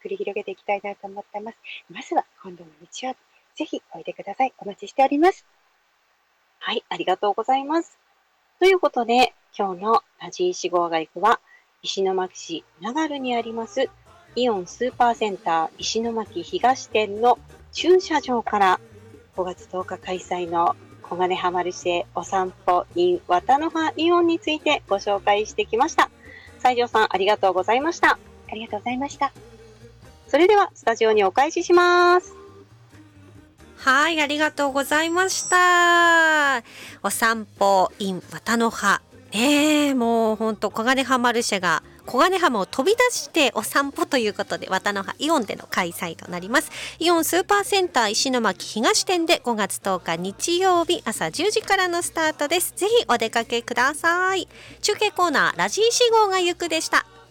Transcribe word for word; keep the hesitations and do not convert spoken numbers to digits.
繰り広げていきたいなと思ってます。まずは今度の日曜日、ぜひおいでください。お待ちしております。 はい、ありがとうございます。ということで、今日のラジーシ号外区は、石巻市長ルにありますイオンスーパーセンター石巻東店の駐車場からごがつとおか開催の小金葉マルシェお散歩 in 綿の葉イオンについてご紹介してきました。西条さん、ありがとうございました。 ありがとうございました。 それではスタジオにお返しします。 はい、ありがとうございました。お散歩 in 綿の葉。ねえ、もうほんと小金葉マルシェが小金浜を飛び出してお散歩ということで、綿の葉イオンでの開催となります。イオンスーパーセンター石巻東店でごがつとおか日曜日朝じゅうじからのスタートです。ぜひお出かけください。中継コーナーラジーシ号が行くでした。